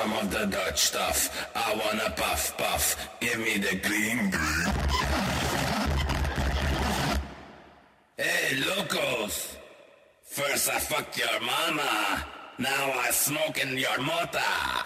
some of the Dutch stuff. I wanna puff puff, give me the green. Hey, locos! First I fucked your mama, now I smoke in your mota.